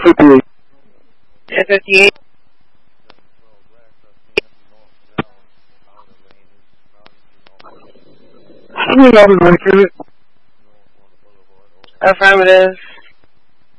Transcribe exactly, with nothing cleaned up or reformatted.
fifty-eight. ten fifty-eight. How many hours do I get it? Affirmative.